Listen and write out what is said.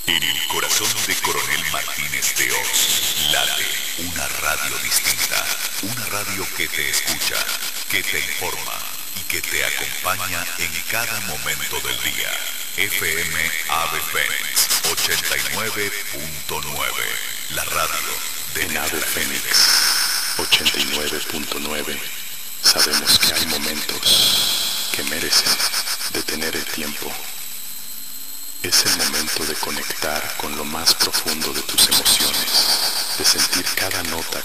En el corazón de Coronel Martínez de Oz late una radio distinta, una radio que te escucha, que te informa y que te acompaña en cada momento del día. FM Ave Fénix 89.9, la radio de Ave Fénix 89.9. Sabemos que hay momentos que merecen detener el tiempo. Es el momento de conectar con lo más profundo de tus emociones, de sentir cada nota